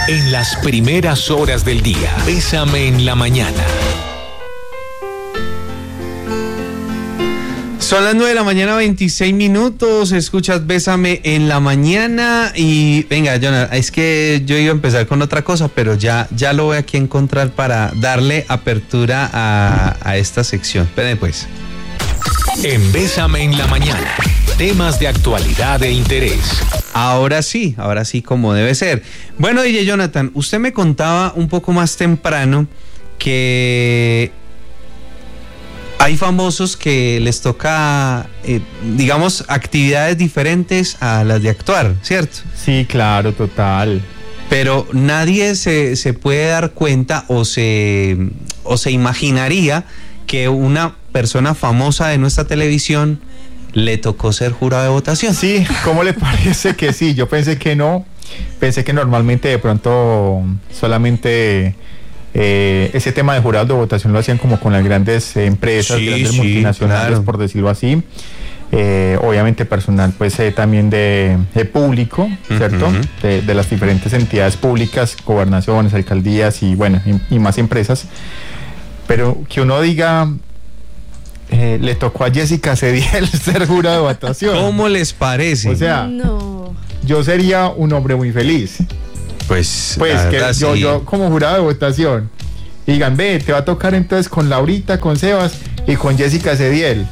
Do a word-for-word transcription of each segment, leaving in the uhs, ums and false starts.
En las primeras horas del día, Bésame en la mañana. Son las nueve de la mañana, veintiséis minutos, escuchas Bésame en la mañana y venga, Jonathan, es que yo iba a empezar con otra cosa, pero ya, ya lo voy aquí a encontrar para darle apertura a, a esta sección. Esperen pues. En Bésame en la mañana, temas de actualidad e interés. Ahora sí, ahora sí como debe ser. Bueno, D J Jonathan, usted me contaba un poco más temprano que hay famosos que les toca, eh, digamos, actividades diferentes a las de actuar, ¿cierto? Sí, claro, total. Pero nadie se, se puede dar cuenta o se, o se imaginaría que una persona famosa de nuestra televisión le tocó ser jurado de votación. Sí, ¿cómo le parece que sí? Yo pensé que no. Pensé que normalmente de pronto solamente... Eh, ese tema de jurados de votación lo hacían como con las grandes eh, empresas, sí, grandes sí, multinacionales, claro, por decirlo así. Eh, obviamente personal, pues eh, también de, de público, ¿cierto? Uh-huh. De, de las diferentes entidades públicas, gobernaciones, alcaldías y bueno, y, y más empresas. Pero que uno diga, eh, le tocó a Jessica Cediel ser jurado de votación. ¿Cómo les parece? O sea, no. Yo sería un hombre muy feliz. Pues, pues que verdad, yo, sí. yo como jurado de votación, digan, ve, te va a tocar entonces con Laurita, con Sebas y con Jessica Cediel.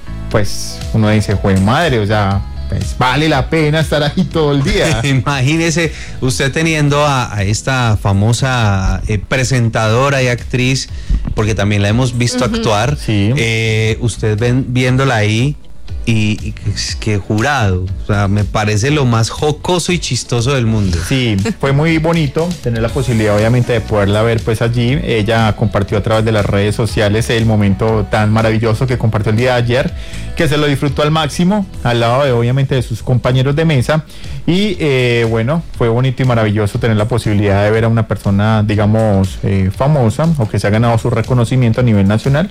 Pues uno dice, jue madre, o sea, pues vale la pena estar ahí todo el día. Imagínese usted teniendo a, a esta famosa eh, presentadora y actriz, porque también la hemos visto uh-huh. actuar, sí. eh, usted ven, viéndola ahí. Y, y que jurado, o sea, me parece lo más jocoso y chistoso del mundo. Sí, fue muy bonito tener la posibilidad obviamente de poderla ver pues allí. Ella compartió a través de las redes sociales el momento tan maravilloso que compartió el día de ayer, que se lo disfrutó al máximo, al lado de obviamente de sus compañeros de mesa. Y eh, bueno, fue bonito y maravilloso tener la posibilidad de ver a una persona, digamos, eh, famosa o que se ha ganado su reconocimiento a nivel nacional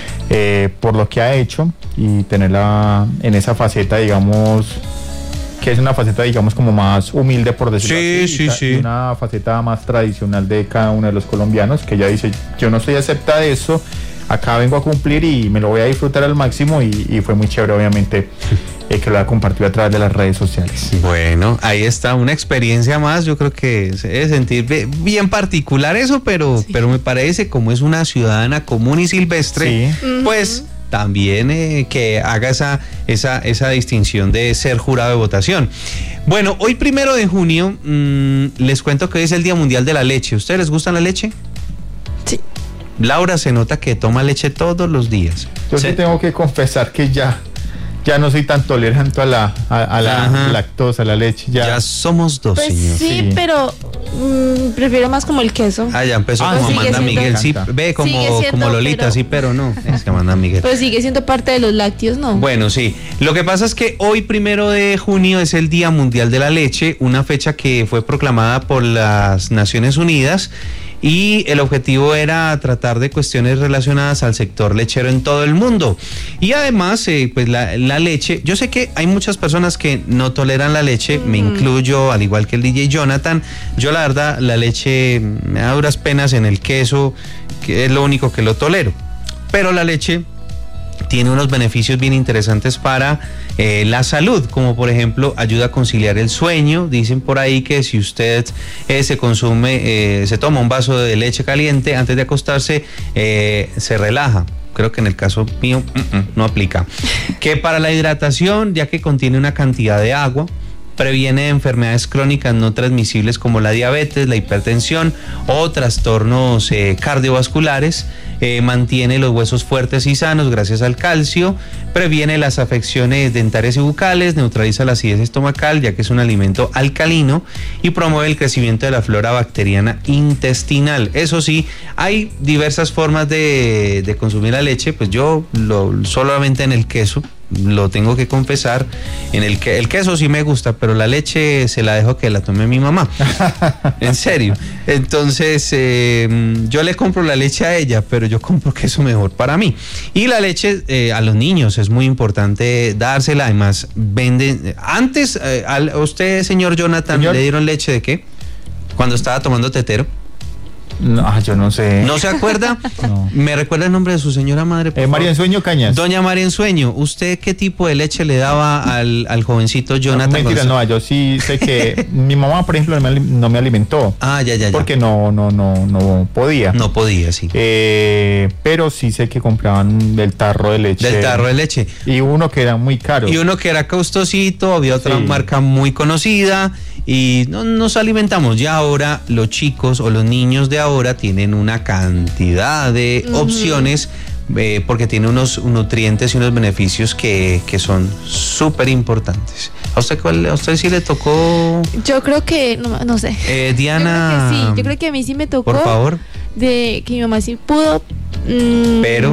eh, por lo que ha hecho y tenerla en esa faceta, digamos, que es una faceta, digamos, como más humilde, por decirlo sí, así, sí, y sí. una faceta más tradicional de cada uno de los colombianos, que ella dice, yo no soy acepta de eso, acá vengo a cumplir y me lo voy a disfrutar al máximo, y, y fue muy chévere, obviamente, eh, que lo ha compartido a través de las redes sociales. Bueno, ahí está una experiencia más, yo creo que se debe sentir bien particular eso, pero, sí. pero me parece, como es una ciudadana común y silvestre, sí. pues... Uh-huh. También eh, que haga esa, esa, esa distinción de ser jurado de votación. Bueno, hoy primero de junio mmm, les cuento que hoy es el Día Mundial de la Leche. ¿Ustedes les gusta la leche? Sí. Laura se nota que toma leche todos los días. Yo ¿Sí? sí tengo que confesar que ya ya no soy tan tolerante a la, a, a la Ajá. lactosa, a la leche. Ya, ya somos dos, pues señor. Sí, sí. pero mmm, prefiero más como el queso. Ah, ya empezó ah, como Amanda Miguel. Sí, ve como, siendo, como Lolita, pero... sí, pero no. Es que Amanda Miguel. Pues sigue siendo parte de los lácteos, ¿no? Bueno, sí. Lo que pasa es que hoy, primero de junio, es el Día Mundial de la Leche, una fecha que fue proclamada por las Naciones Unidas. Y el objetivo era tratar de cuestiones relacionadas al sector lechero en todo el mundo. Y además, eh, pues la, la leche, yo sé que hay muchas personas que no toleran la leche, mm. me incluyo, al igual que el D J Jonathan. Yo la verdad, la leche me da duras penas en el queso, que es lo único que lo tolero. Pero la leche tiene unos beneficios bien interesantes para eh, la salud, como por ejemplo ayuda a conciliar el sueño. Dicen por ahí que si usted eh, se consume, eh, se toma un vaso de leche caliente antes de acostarse, eh, se relaja. Creo que en el caso mío uh-uh, no aplica. Que para la hidratación, ya que contiene una cantidad de agua, previene enfermedades crónicas no transmisibles como la diabetes, la hipertensión o trastornos eh, cardiovasculares, eh, mantiene los huesos fuertes y sanos gracias al calcio, previene las afecciones dentarias y bucales, neutraliza la acidez estomacal ya que es un alimento alcalino y promueve el crecimiento de la flora bacteriana intestinal. Eso sí, hay diversas formas de, de consumir la leche, pues yo lo, solamente en el queso, lo tengo que confesar, en el que el queso sí me gusta, pero la leche se la dejo que la tome mi mamá. En serio. Entonces, eh, yo le compro la leche a ella, pero yo compro queso mejor para mí. Y la leche eh, a los niños es muy importante dársela. Además, venden. Antes, eh, a usted, señor Jonathan, ¿Señor? ¿le dieron leche de qué? Cuando estaba tomando tetero. No, ah, yo no sé. ¿No se acuerda? No. ¿Me recuerda el nombre de su señora madre? por Eh, María favor? Ensueño Cañas. Doña María Ensueño, ¿usted qué tipo de leche le daba al, al jovencito Jonathan? No, mentira, González? no, yo sí sé que mi mamá, por ejemplo, no me, ali- no me alimentó. Ah, ya, ya, ya. Porque no, no, no, no podía. No podía, sí. Eh, pero sí sé que compraban del tarro de leche. Del tarro de leche. Y uno que era muy caro. Y uno que era costosito, había otra Sí. marca muy conocida y no nos alimentamos. Ya ahora los chicos o los niños de ahora tienen una cantidad de Ujú. opciones eh, porque tiene unos nutrientes y unos beneficios que, que son súper importantes. ¿A usted, cuál, ¿A usted sí le tocó, Yo creo que, no, no sé. eh, Yo Diana? creo que sí, yo creo que a mí sí me tocó. Por favor. De que mi mamá sí pudo. mm, Pero.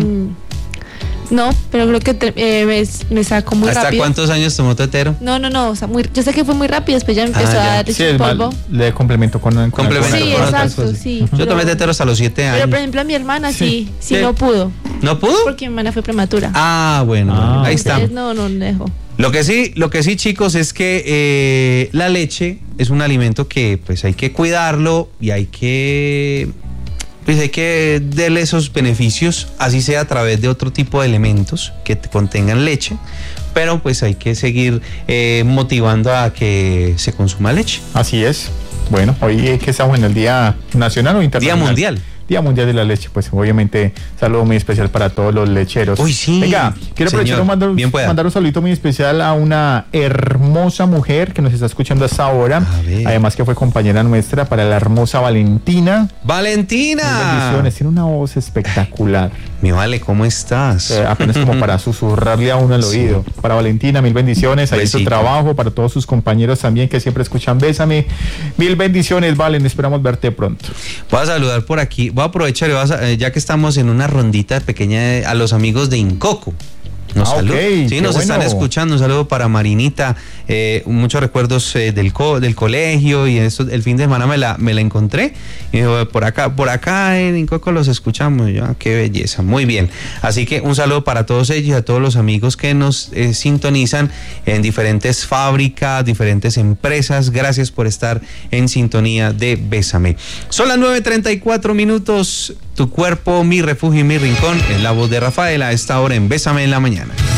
No, pero creo que te- eh, me, me sacó muy ¿Hasta rápido. cuántos años tomó tetero? No, no, no, o sea, muy, yo sé que fue muy rápido, después ya me empezó Ah, a ya. dar Sí, leche en es mal, polvo. le complemento con, con Complemento Sí, con otras exacto, cosas. sí. Yo Pero- tomé tetero hasta los siete Pero años. por ejemplo a mi hermana sí, sí, Sí. no pudo, ¿No pudo? porque mi hermana fue prematura. Ah, bueno, Ah, ahí ok. está. Entonces no, no no dejó. Lo que sí, lo que sí, chicos, es que eh, la leche es un alimento que pues hay que cuidarlo y hay que pues hay que darle esos beneficios, así sea a través de otro tipo de elementos que te contengan leche, pero pues hay que seguir eh, motivando a que se consuma leche. Así es. Bueno, hoy eh, que estamos en el Día Nacional o Día Internacional. Mundial. Día Mundial de la Leche, pues obviamente saludo muy especial para todos los lecheros. Uy, sí. Venga, quiero aprovechar Señor, y mandar, bien pueda. mandar un saludito muy especial a una hermosa mujer que nos está escuchando hasta ahora. A ver. Además que fue compañera nuestra, para la hermosa Valentina. Valentina. Bendiciones, tiene una voz espectacular. Mi vale, ¿cómo estás? Eh, apenas como para susurrarle a uno al Sí. oído. Para Valentina, mil bendiciones. Ahí su Besito. trabajo. Para todos sus compañeros también que siempre escuchan Bésame. Mil bendiciones, Valen. Esperamos verte pronto. Voy a saludar por aquí, voy a aprovechar, y voy a sa- eh, ya que estamos en una rondita pequeña de- a los amigos de Incoco. Nos, Ah, saludan. ok, Sí, qué nos están bueno. escuchando. Un saludo para Marinita. eh, muchos recuerdos eh, del, co- del colegio y eso, el fin de semana me la, me la encontré. Y dijo, por acá, por acá en Incoco los escuchamos. Y yo, ah, qué belleza, muy bien. Así que un saludo para todos ellos y a todos los amigos que nos eh, sintonizan en diferentes fábricas, diferentes empresas. Gracias por estar en sintonía de Bésame. Son las nueve treinta y cuatro minutos. Tu cuerpo, mi refugio y mi rincón. En la voz de Rafael a esta hora en Bésame en la mañana.